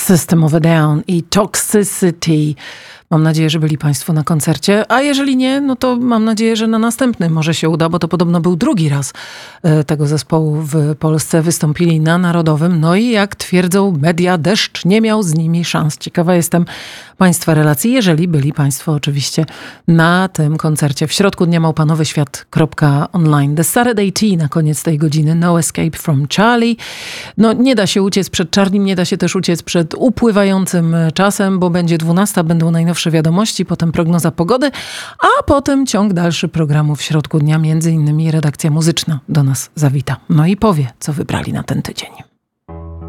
System of a Down i Toxicity. Mam nadzieję, że byli Państwo na koncercie, a jeżeli nie, no to mam nadzieję, że na następny może się uda, bo to podobno był drugi raz tego zespołu w Polsce. Wystąpili na Narodowym, no i jak twierdzą media, deszcz nie miał z nimi szans. Ciekawa jestem Państwa relacji, jeżeli byli Państwo oczywiście na tym koncercie. W środku dnia małpanowyświat.online. The Saturday Tea na koniec tej godziny. No Escape from Charlie. No nie da się uciec przed Charlie, nie da się też uciec przed upływającym czasem, bo będzie 12, będą najnowsze wiadomości, potem prognoza pogody, a potem ciąg dalszy programu w środku dnia, między innymi redakcja muzyczna do nas zawita. No i powie, co wybrali na ten tydzień.